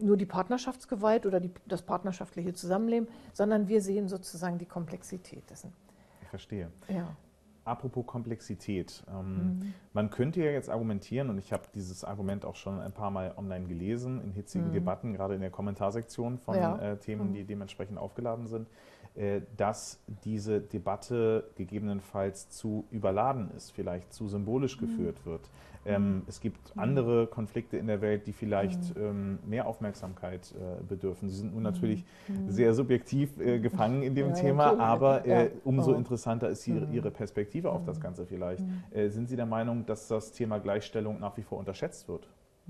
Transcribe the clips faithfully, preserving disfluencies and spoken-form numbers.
nur die Partnerschaftsgewalt oder die, das partnerschaftliche Zusammenleben, sondern wir sehen sozusagen die Komplexität dessen. Ich verstehe. Ja. Apropos Komplexität. Ähm, Mhm. Man könnte ja jetzt argumentieren, und ich habe dieses Argument auch schon ein paar Mal online gelesen, in hitzigen Mhm. Debatten, gerade in der Kommentarsektion von Ja. äh, Themen, Mhm. die dementsprechend aufgeladen sind, äh, dass diese Debatte gegebenenfalls zu überladen ist, vielleicht zu symbolisch Mhm. geführt wird. Ähm, es gibt andere Konflikte in der Welt, die vielleicht ähm, mehr Aufmerksamkeit äh, bedürfen. Sie sind nun natürlich Mhm. sehr subjektiv äh, gefangen in dem Ja, Thema, natürlich. aber äh, Ja. umso Oh. interessanter ist ihre, Mhm. ihre Perspektive auf das Ganze vielleicht. Mhm. Äh, sind Sie der Meinung, dass das Thema Gleichstellung nach wie vor unterschätzt wird?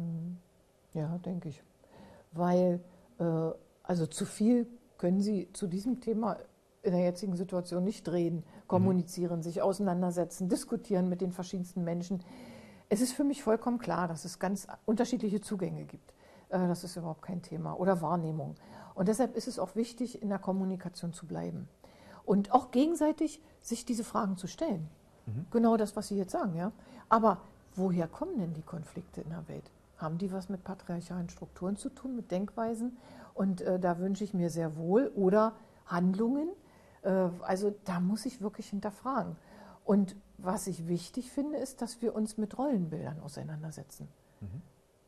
Ja, denke ich. Weil, äh, also zu viel können Sie zu diesem Thema in der jetzigen Situation nicht reden, kommunizieren, mhm. sich auseinandersetzen, diskutieren mit den verschiedensten Menschen. Es ist für mich vollkommen klar, dass es ganz unterschiedliche Zugänge gibt. Äh, das ist überhaupt kein Thema. Oder Wahrnehmung. Und deshalb ist es auch wichtig, in der Kommunikation zu bleiben. Und auch gegenseitig sich diese Fragen zu stellen. Mhm. Genau das, was Sie jetzt sagen, ja. Aber woher kommen denn die Konflikte in der Welt? Haben die was mit patriarchalen Strukturen zu tun, mit Denkweisen? Und äh, da wünsche ich mir sehr wohl. Oder Handlungen. Äh, also da muss ich wirklich hinterfragen. Und was ich wichtig finde, ist, dass wir uns mit Rollenbildern auseinandersetzen. Mhm.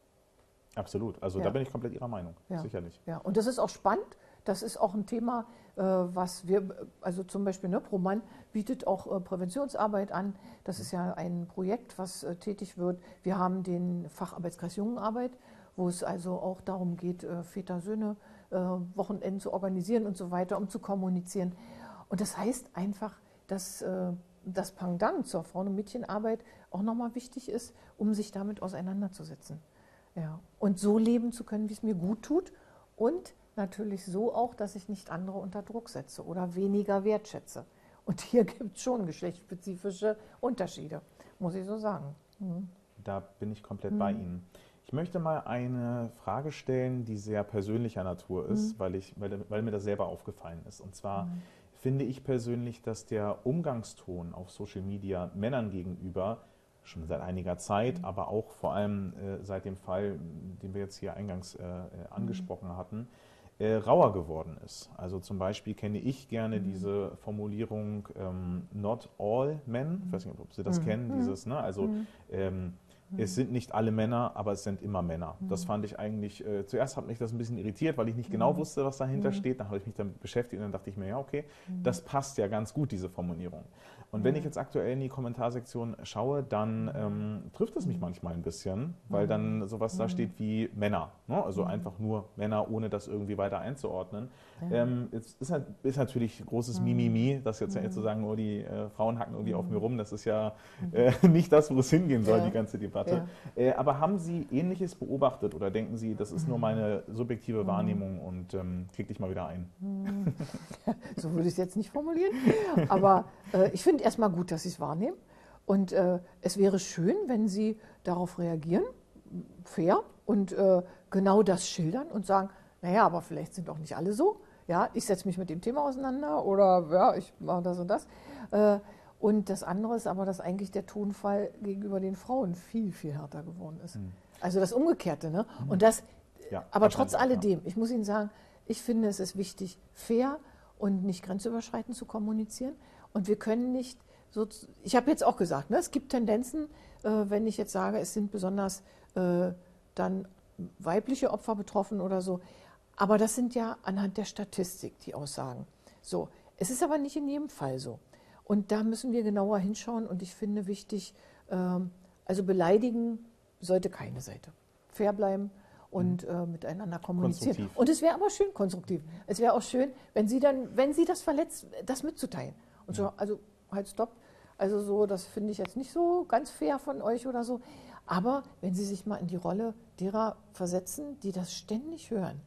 Absolut. Also ja. da bin ich komplett Ihrer Meinung, ja. sicherlich. Ja. Und das ist auch spannend. Das ist auch ein Thema, äh, was wir, also zum Beispiel ne, ProMann bietet auch äh, Präventionsarbeit an. Das ist ja ein Projekt, was äh, tätig wird. Wir haben den Facharbeitskreis Jungenarbeit, wo es also auch darum geht, äh, Väter-Söhne äh, Wochenenden zu organisieren und so weiter, um zu kommunizieren. Und das heißt einfach, dass äh, das Pendant zur Frauen- und Mädchenarbeit auch nochmal wichtig ist, um sich damit auseinanderzusetzen. Ja. Und so leben zu können, wie es mir gut tut und natürlich so auch, dass ich nicht andere unter Druck setze oder weniger wertschätze. Und hier gibt es schon geschlechtsspezifische Unterschiede, muss ich so sagen. Mhm. Da bin ich komplett mhm. bei Ihnen. Ich möchte mal eine Frage stellen, die sehr persönlicher Natur ist, mhm. weil, ich, weil, weil mir das selber aufgefallen ist. Und zwar mhm. finde ich persönlich, dass der Umgangston auf Social Media Männern gegenüber schon seit einiger Zeit, mhm. aber auch vor allem äh, seit dem Fall, den wir jetzt hier eingangs äh, angesprochen mhm. hatten, äh, rauer geworden ist. Also zum Beispiel kenne ich gerne mhm. diese Formulierung ähm, not all men, ich weiß nicht, ob Sie das mhm. kennen, dieses, ne, also mhm. ähm, es sind nicht alle Männer, aber es sind immer Männer. Mhm. Das fand ich eigentlich, äh, zuerst hat mich das ein bisschen irritiert, weil ich nicht genau wusste, was dahinter mhm. steht. Dann habe ich mich damit beschäftigt und dann dachte ich mir, ja okay, mhm. das passt ja ganz gut, diese Formulierung. Und ja. wenn ich jetzt aktuell in die Kommentarsektion schaue, dann ähm, trifft es mich mhm. manchmal ein bisschen, weil mhm. dann sowas mhm. da steht wie Männer. Ne? Also mhm. einfach nur Männer, ohne das irgendwie weiter einzuordnen. Ja. Ähm, es ist, halt, ist natürlich großes mhm. Mimimi, das jetzt mhm. zu sagen, oh, die äh, Frauen hacken irgendwie mhm. auf mir rum. Das ist ja äh, nicht das, wo es hingehen soll, ja. die ganze Debatte. Ja. Äh, aber haben Sie Ähnliches beobachtet oder denken Sie, das ist nur meine subjektive Wahrnehmung und ähm, krieg dich mal wieder ein? So würde ich es jetzt nicht formulieren. Aber äh, ich finde erstmal gut, dass Sie es wahrnehmen. Und äh, es wäre schön, wenn Sie darauf reagieren, fair, und äh, genau das schildern und sagen, naja, aber vielleicht sind auch nicht alle so. Ja, ich setze mich mit dem Thema auseinander oder ja, ich mache das und das. Äh, Und das andere ist aber, dass eigentlich der Tonfall gegenüber den Frauen viel, viel härter geworden ist. Mhm. Also das Umgekehrte. Ne? Mhm. Und das, ja, aber trotz alledem, ich muss Ihnen sagen, ich finde, es ist wichtig, fair und nicht grenzüberschreitend zu kommunizieren. Und wir können nicht, so, ich habe jetzt auch gesagt, ne, es gibt Tendenzen, äh, wenn ich jetzt sage, es sind besonders äh, dann weibliche Opfer betroffen oder so. Aber das sind ja anhand der Statistik die Aussagen. So, es ist aber nicht in jedem Fall so. Und da müssen wir genauer hinschauen und ich finde wichtig, ähm, also beleidigen sollte keine Seite. Fair bleiben und mhm. äh, miteinander kommunizieren. Und es wäre aber schön konstruktiv. Es wäre auch schön, wenn Sie dann, wenn Sie das verletzt, das mitzuteilen. Und so, also halt stopp. Also so, das finde ich jetzt nicht so ganz fair von euch oder so. Aber wenn Sie sich mal in die Rolle derer versetzen, die das ständig hören,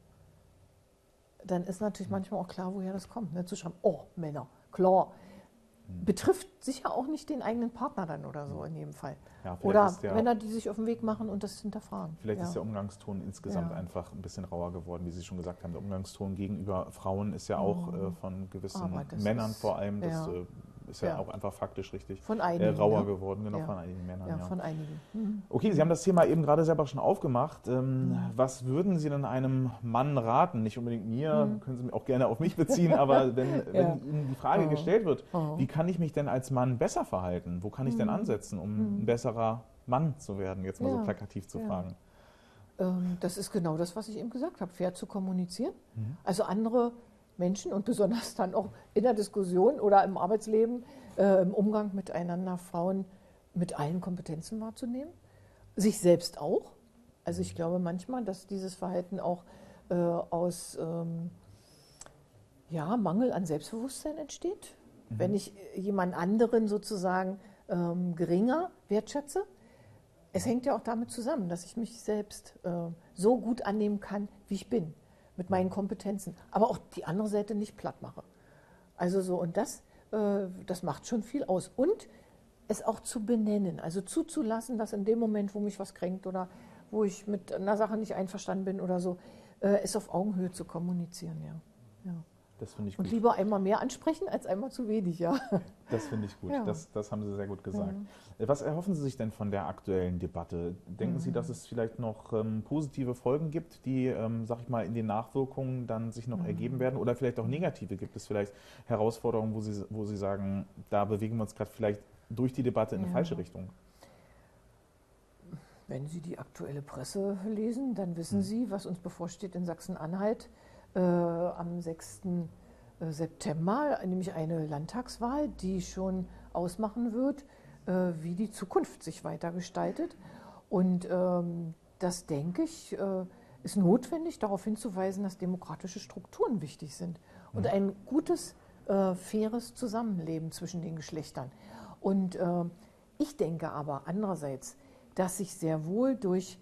dann ist natürlich mhm. manchmal auch klar, woher das kommt. Ne? Zu schreiben, oh Männer, klar. Betrifft sicher auch nicht den eigenen Partner dann oder so in jedem Fall. Ja, oder der, Männer, die sich auf den Weg machen und das hinterfragen. Vielleicht ja. ist der Umgangston insgesamt ja. einfach ein bisschen rauer geworden, wie Sie schon gesagt haben. Der Umgangston gegenüber Frauen ist ja auch mhm. äh, von gewissen Männern vor allem, das ja. äh, ist ja, ja. auch einfach faktisch richtig von äh, einigen, rauer ja. geworden, genau, ja. von einigen Männern. Ja, Ja, von einigen. Mhm. Okay, Sie haben das Thema eben gerade selber schon aufgemacht. Ähm, Mhm. Was würden Sie denn einem Mann raten? Nicht unbedingt mir, Mhm. können Sie auch gerne auf mich beziehen, aber wenn, Ja. wenn Ihnen die Frage Oh. gestellt wird, Oh. wie kann ich mich denn als Mann besser verhalten? Wo kann ich denn Mhm. ansetzen, um Mhm. ein besserer Mann zu werden? Jetzt mal so Ja. plakativ zu Ja. fragen. Ähm, das ist genau das, was ich eben gesagt habe, fair zu kommunizieren. Mhm. Also andere Menschen und besonders dann auch in der Diskussion oder im Arbeitsleben, äh, im Umgang miteinander, Frauen mit allen Kompetenzen wahrzunehmen. Sich selbst auch. Also ich glaube manchmal, dass dieses Verhalten auch äh, aus ähm, ja, Mangel an Selbstbewusstsein entsteht. Mhm. Wenn ich jemand anderen sozusagen ähm, geringer wertschätze. Es hängt ja auch damit zusammen, dass ich mich selbst äh, so gut annehmen kann, wie ich bin, mit meinen Kompetenzen, aber auch die andere Seite nicht platt mache. Also so, und das, äh, das macht schon viel aus. Und es auch zu benennen, also zuzulassen, dass in dem Moment, wo mich was kränkt oder wo ich mit einer Sache nicht einverstanden bin oder so, äh, es auf Augenhöhe zu kommunizieren, ja. ja. Das finde ich Und gut. lieber einmal mehr ansprechen, als einmal zu wenig, ja. Das finde ich gut. Ja. Das, das haben Sie sehr gut gesagt. Ja. Was erhoffen Sie sich denn von der aktuellen Debatte? Denken Sie, dass es vielleicht noch ähm, positive Folgen gibt, die, ähm, sag ich mal, in den Nachwirkungen dann sich noch Mhm. ergeben werden? Oder vielleicht auch negative? Gibt es vielleicht Herausforderungen, wo Sie, wo Sie sagen, da bewegen wir uns gerade vielleicht durch die Debatte in eine Ja. falsche Richtung? Wenn Sie die aktuelle Presse lesen, dann wissen Mhm. Sie, was uns bevorsteht in Sachsen-Anhalt äh, am sechsten September, nämlich eine Landtagswahl, die schon ausmachen wird, äh, wie die Zukunft sich weiter gestaltet. Und ähm, das, denke ich, äh, ist notwendig, darauf hinzuweisen, dass demokratische Strukturen wichtig sind und Mhm. ein gutes, äh, faires Zusammenleben zwischen den Geschlechtern. Und äh, ich denke aber andererseits, dass sich sehr wohl durch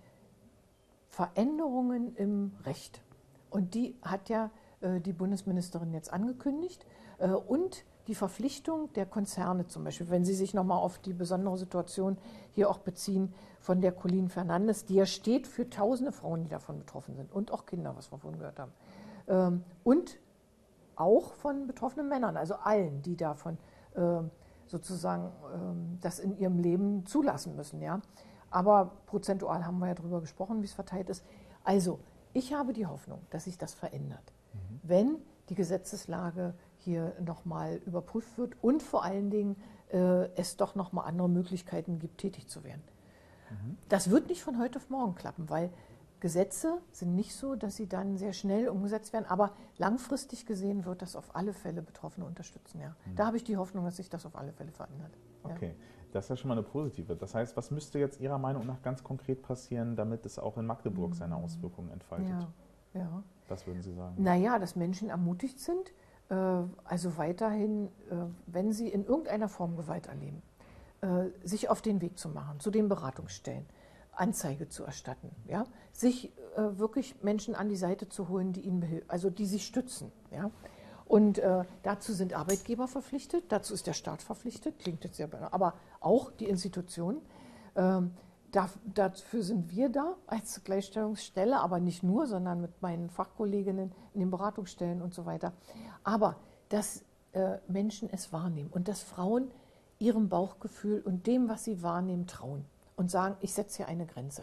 Veränderungen im Recht, und die hat ja äh, die Bundesministerin jetzt angekündigt, äh, und die Verpflichtung der Konzerne zum Beispiel, wenn Sie sich nochmal auf die besondere Situation hier auch beziehen von der Colleen Fernandes, die ja steht für tausende Frauen, die davon betroffen sind und auch Kinder, was wir vorhin gehört haben, ähm, und auch von betroffenen Männern, also allen, die davon äh, sozusagen äh, das in ihrem Leben zulassen müssen. Ja? Aber prozentual haben wir ja darüber gesprochen, wie es verteilt ist. Also, ich habe die Hoffnung, dass sich das verändert, mhm. wenn die Gesetzeslage hier nochmal überprüft wird und vor allen Dingen äh, es doch nochmal andere Möglichkeiten gibt, tätig zu werden. Mhm. Das wird nicht von heute auf morgen klappen, weil Gesetze sind nicht so, dass sie dann sehr schnell umgesetzt werden, aber langfristig gesehen wird das auf alle Fälle Betroffene unterstützen. Ja. Mhm. Da habe ich die Hoffnung, dass sich das auf alle Fälle verändert. Ja. Okay, das ist ja schon mal eine positive. Das heißt, was müsste jetzt Ihrer Meinung nach ganz konkret passieren, damit es auch in Magdeburg seine Auswirkungen entfaltet? Ja, ja. Was würden Sie sagen? Naja, dass Menschen ermutigt sind, äh, also weiterhin, äh, wenn sie in irgendeiner Form Gewalt erleben, äh, sich auf den Weg zu machen, zu den Beratungsstellen, Anzeige zu erstatten, ja? Sich äh, wirklich Menschen an die Seite zu holen, die ihnen behilfen, also die sie stützen. Ja? Und äh, dazu sind Arbeitgeber verpflichtet, dazu ist der Staat verpflichtet, klingt jetzt sehr, aber auch die Institutionen. Ähm, da, dafür sind wir da als Gleichstellungsstelle, aber nicht nur, sondern mit meinen Fachkolleginnen in den Beratungsstellen und so weiter. Aber dass äh, Menschen es wahrnehmen und dass Frauen ihrem Bauchgefühl und dem, was sie wahrnehmen, trauen und sagen, ich setze hier eine Grenze.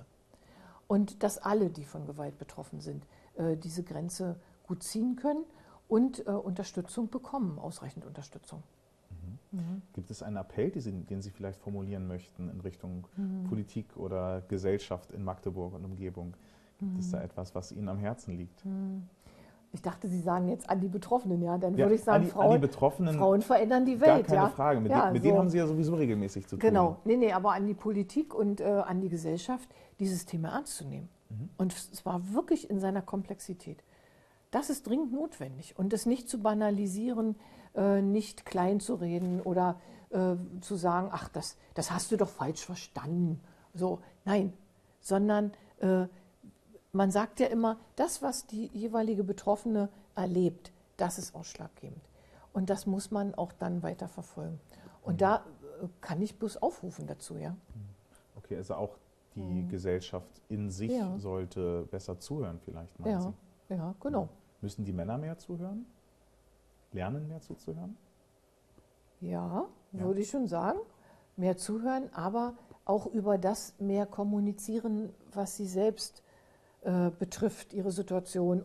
Und dass alle, die von Gewalt betroffen sind, äh, diese Grenze gut ziehen können und äh, Unterstützung bekommen, ausreichend Unterstützung. Mhm. Mhm. Gibt es einen Appell, den Sie, den Sie vielleicht formulieren möchten in Richtung mhm. Politik oder Gesellschaft in Magdeburg und Umgebung? Gibt mhm. es da etwas, was Ihnen am Herzen liegt? Mhm. Ich dachte, Sie sagen jetzt an die Betroffenen, ja. Dann ja, würde ich sagen, an die, Frauen, an die Betroffenen, Frauen verändern die Welt. Gar keine ja. Frage, mit, ja, de, mit so. denen haben Sie ja sowieso regelmäßig zu tun. Genau, nee, nee, aber an die Politik und äh, an die Gesellschaft, dieses Thema ernst zu nehmen. Mhm. Und zwar wirklich in seiner Komplexität. Das ist dringend notwendig. Und es nicht zu banalisieren, äh, nicht klein zu reden oder äh, zu sagen, ach, das, das hast du doch falsch verstanden. So, nein, sondern äh, man sagt ja immer, das, was die jeweilige Betroffene erlebt, das ist ausschlaggebend. Und das muss man auch dann weiter verfolgen. Und mhm. da äh, kann ich bloß aufrufen dazu, ja. Okay, also auch die mhm. Gesellschaft in sich ja. sollte besser zuhören vielleicht, meinen ja. Sie? Ja, genau. Müssen die Männer mehr zuhören? Lernen mehr zuzuhören? Ja, Ja. würde ich schon sagen. Mehr zuhören, aber auch über das mehr kommunizieren, was sie selbst äh, betrifft, ihre Situation